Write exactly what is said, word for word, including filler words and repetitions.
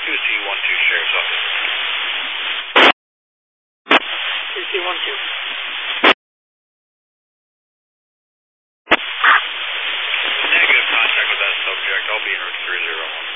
two C one two Sheriff's Office. two C one two. Negative contact with that subject. I'll be in route three zero one.